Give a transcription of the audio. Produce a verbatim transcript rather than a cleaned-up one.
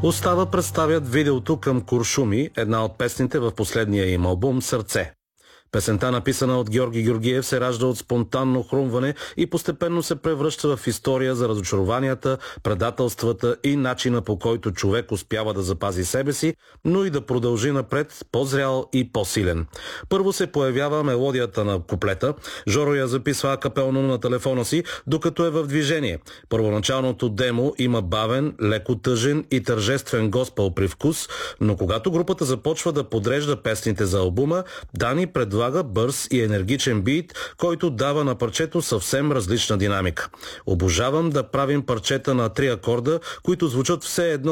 Остава представят видеото към Куршуми, една от песните в последния им албум «Сърце». Песента, написана от Георги Георгиев, се ражда от спонтанно хрумване и постепенно се превръща в история за разочарованията, предателствата и начина, по който човек успява да запази себе си, но и да продължи напред по-зрял и по-силен. Първо се появява мелодията на куплета. Жоро я записва акапелно на телефона си, докато е в движение. Първоначалното демо има бавен, леко тъжен и тържествен госпел привкус, но когато групата започва да подрежда песните за албума, Дани предлага бърз и енергичен бит, който дава на парчето съвсем различна динамика. Обожавам да правим парчета на три акорда, които звучат все едно